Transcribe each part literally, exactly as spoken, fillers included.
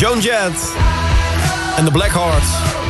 Joan Jett en The Blackhearts.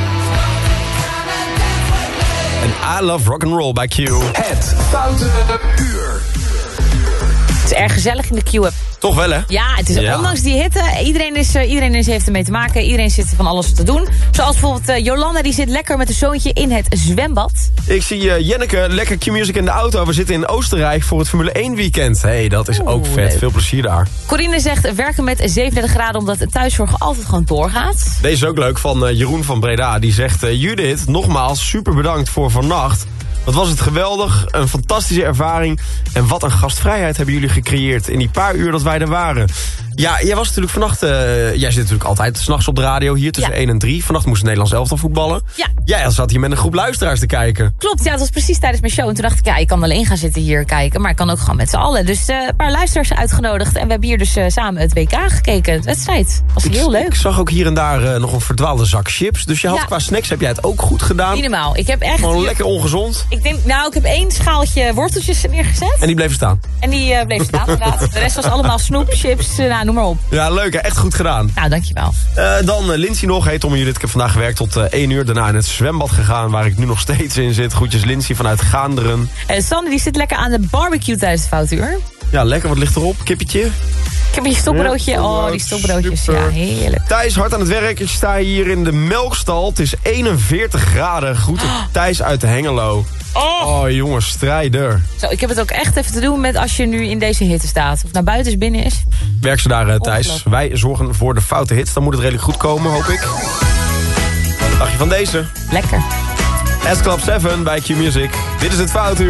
En I Love Rock'n'Roll bij Q. Het Foute Uur. Het is erg gezellig in de Q-app. Toch wel, hè? Ja, het is Ja. ondanks die hitte. Iedereen, is, uh, iedereen is, heeft ermee te maken. Iedereen zit van alles te doen. Zoals bijvoorbeeld uh, Jolanda, die zit lekker met een zoontje in het zwembad. Ik zie uh, Jenneke lekker Q-music in de auto. We zitten in Oostenrijk voor het Formule één weekend. Hé, hey, dat is ook vet. leuk. Veel plezier daar. Corine zegt werken met zevenendertig graden omdat de thuiszorg altijd gewoon doorgaat. Deze is ook leuk van uh, Jeroen van Breda. Die zegt, uh, Judith, nogmaals super bedankt voor vannacht. Wat was het geweldig, een fantastische ervaring. En wat een gastvrijheid hebben jullie gecreëerd in die paar uur dat wij er waren. Ja, jij was natuurlijk vannacht... Uh, jij zit natuurlijk altijd 's nachts op de radio hier tussen Ja. één en drie. Vannacht moest het Nederlands elftal voetballen. Ja. Jij zat hier met een groep luisteraars te kijken. Klopt, ja, dat was precies tijdens mijn show. En toen dacht ik, ja, ik kan alleen gaan zitten hier kijken. Maar ik kan ook gewoon met z'n allen. Dus uh, een paar luisteraars uitgenodigd. En we hebben hier dus uh, samen het W K gekeken. De wedstrijd. Was Ik, heel leuk. ik zag ook hier en daar uh, nog een verdwaalde zak chips. Dus je had Ja. qua snacks heb jij het ook goed gedaan. Niet normaal. Ik heb echt... Gewoon lekker ongezond. Ik denk, nou, ik heb één schaaltje worteltjes neergezet. En die bleven staan. En die uh, bleef staan, inderdaad. De rest was allemaal snoep, chips, uh, nou, noem maar op. Ja, leuk hè. Echt goed gedaan. Nou, dankjewel. Uh, dan uh, Lindsay nog. Hey Tom en Judith, ik heb vandaag gewerkt tot uh, één uur. Daarna in het zwembad gegaan, waar ik nu nog steeds in zit. Groetjes Lindsay vanuit Gaanderen. En Sanne, die zit lekker aan de barbecue tijdens het Foute Uur. Ja, lekker. Wat ligt erop? Kippetje? Ik heb hier stokbroodje. Ja, Oh, die stokbroodjes. super. Ja, heerlijk. Thijs, hard aan het werk. Ik sta hier in de melkstal. Het is eenenveertig graden. Groeten Thijs uit Hengelo. Oh. Oh, jongens, strijder. Zo, ik heb het ook echt even te doen met als je nu in deze hitte staat. Of naar buiten is, binnen is. Werk ze daar, uh, Thijs. Ongelooflijk. Wij zorgen voor de foute hits. Dan moet het redelijk goed komen, hoop ik. Wat dacht je van deze? Lekker. S Club zeven bij Q Music. Dit is het Foute Uur.